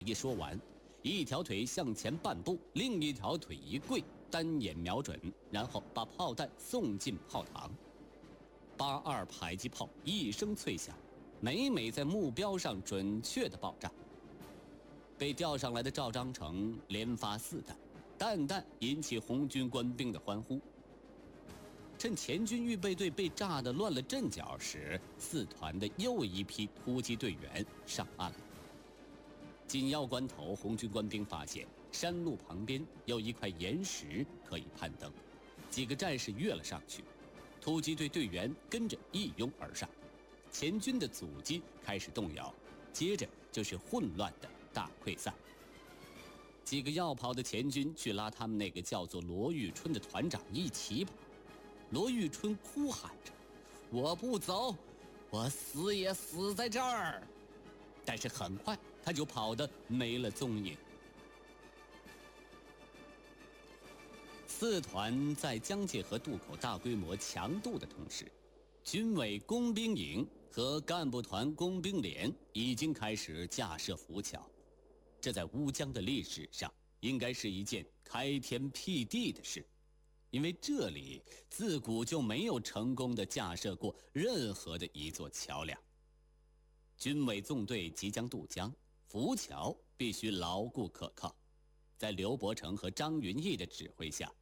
一说完，一条腿向前半步，另一条腿一跪，单眼瞄准，然后把炮弹送进炮膛。82迫击炮一声脆响，每每在目标上准确地爆炸。被调上来的赵章成连发4弹，弹弹引起红军官兵的欢呼。趁前军预备队被炸得乱了阵脚时，4团的又一批突击队员上岸了。紧要关头，红军官兵发现山路旁边有一块岩石可以攀登，几个战士跃了上去，突击队队员跟着一拥而上，前军的阻击开始动摇，接着就是混乱的大溃散。几个要跑的前军去拉他们那个叫做罗玉春的团长一起跑。罗玉春哭喊着：“我不走，我死也死在这儿！”但是很快他就跑得没了踪影。4团在江界河渡口大规模强渡的同时，军委工兵营和干部团工兵连已经开始架设浮桥，这在乌江的历史上应该是一件开天辟地的事，因为这里自古就没有成功的架设过任何的一座桥梁。军委纵队即将渡江，浮桥必须牢固可靠。在刘伯承和张云逸的指挥下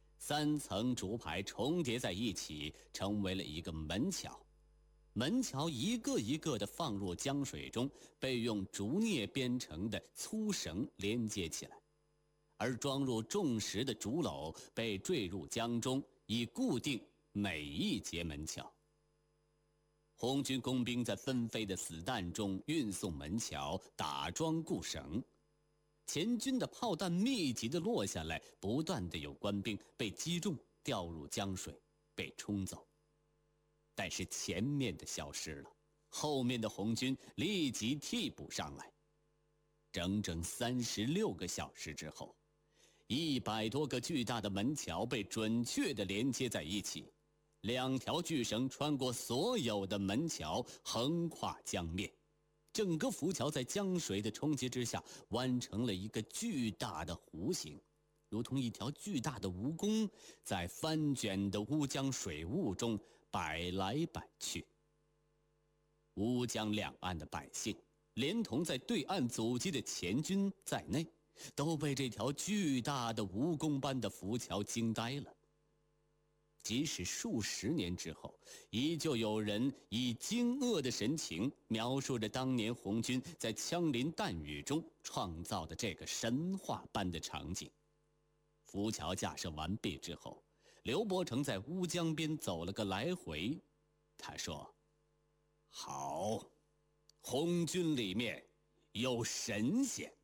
，3层竹排重叠在一起，成为了一个门桥。门桥一个一个地放入江水中，被用竹篾编成的粗绳连接起来，而装入重石的竹篓被坠入江中，以固定每一节门桥。红军工兵在纷飞的子弹中运送门桥，打桩固绳。前军的炮弹密集地落下来，不断地有官兵被击中，掉入江水，被冲走。但是前面的消失了，后面的红军立即替补上来。整整36个小时之后，100多个巨大的门桥被准确地连接在一起，2条巨绳穿过所有的门桥，横跨江面。整个浮桥在江水的冲击之下弯成了一个巨大的弧形，如同一条巨大的蜈蚣在翻卷的乌江水雾中摆来摆去。乌江两岸的百姓，连同在对岸阻击的前军在内，都被这条巨大的蜈蚣般的浮桥惊呆了。即使数十年之后，依旧有人以惊愕的神情描述着当年红军在枪林弹雨中创造的这个神话般的场景。浮桥架设完毕之后，刘伯承在乌江边走了个来回，他说：“好，红军里面有神仙。”